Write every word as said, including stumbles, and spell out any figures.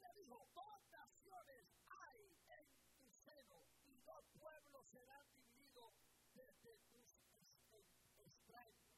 Biblia dijo, dos naciones hay en tu seno y dos pueblos serán divididos desde tus extraños.